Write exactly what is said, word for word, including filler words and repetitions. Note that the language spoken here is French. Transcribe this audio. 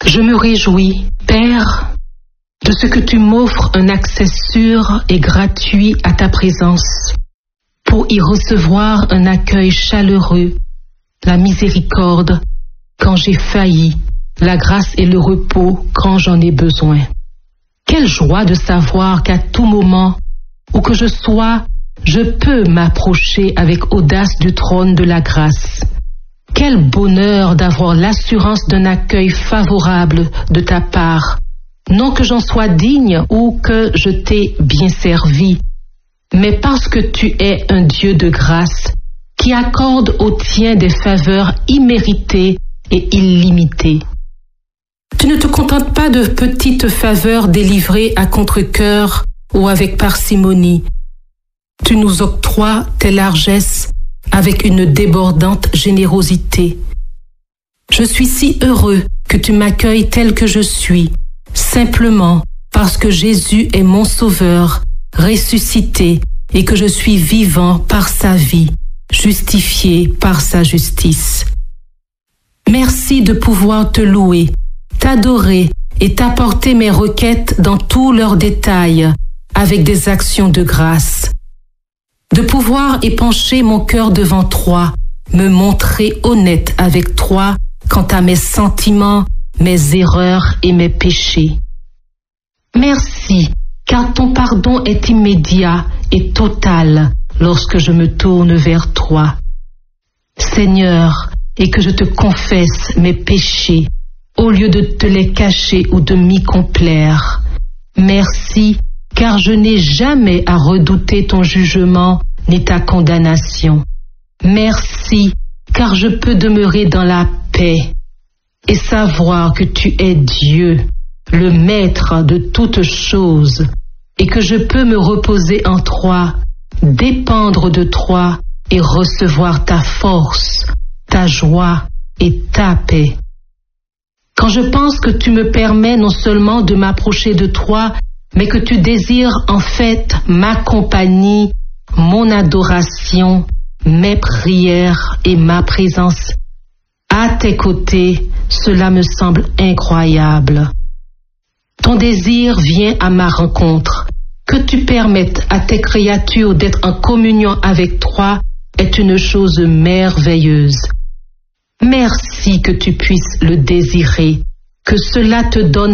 Je me réjouis, Père, de ce que tu m'offres un accès sûr et gratuit à ta présence, pour y recevoir un accueil chaleureux, la miséricorde quand j'ai failli, la grâce et le repos quand j'en ai besoin. Quelle joie de savoir qu'à tout moment, où que je sois, je peux m'approcher avec audace du trône de la grâce. Quel bonheur d'avoir l'assurance d'un accueil favorable de ta part, non que j'en sois digne ou que je t'ai bien servi, mais parce que tu es un Dieu de grâce qui accorde aux tiens des faveurs imméritées et illimitées. Tu ne te contentes pas de petites faveurs délivrées à contre-cœur ou avec parcimonie. Tu nous octroies tes largesses avec une débordante générosité. Je suis si heureux que tu m'accueilles tel que je suis, simplement parce que Jésus est mon Sauveur, ressuscité, et que je suis vivant par sa vie, justifié par sa justice. Merci de pouvoir te louer, t'adorer et t'apporter mes requêtes dans tous leurs détails, avec des actions de grâce. De pouvoir épancher mon cœur devant toi, me montrer honnête avec toi quant à mes sentiments, mes erreurs et mes péchés. Merci, car ton pardon est immédiat et total lorsque je me tourne vers toi. Seigneur, et que je te confesse mes péchés, au lieu de te les cacher ou de m'y complaire. Merci, car je n'ai jamais à redouter ton jugement ni ta condamnation. Merci, car je peux demeurer dans la paix et savoir que tu es Dieu, le maître de toutes choses, et que je peux me reposer en toi, dépendre de toi et recevoir ta force, ta joie et ta paix. Quand je pense que tu me permets non seulement de m'approcher de toi, mais que tu désires en fait ma compagnie, mon adoration, mes prières et ma présence, à tes côtés, cela me semble incroyable. Ton désir vient à ma rencontre. Que tu permettes à tes créatures d'être en communion avec toi est une chose merveilleuse. Merci que tu puisses le désirer, que cela te donne